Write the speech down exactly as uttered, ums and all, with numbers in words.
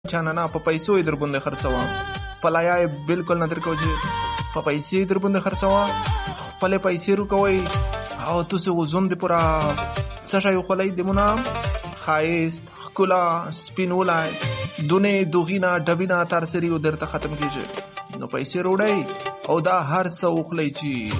چانه نه په پیسو یې در باندې خرڅوه، پلایا یې بالکل نه درکوه چې په پیسې یې در باندې خرڅوه، خپلې پیسې روکوئ او تاسې غوزون د پوره څه شی وخولئ د مونه ښایست، ښکلا، سپینولی، دونې، دوغینه، ډبینه، ترسري او درته ختم کېږي. نو پیسې روړئ او دا هر څه وخولئ چې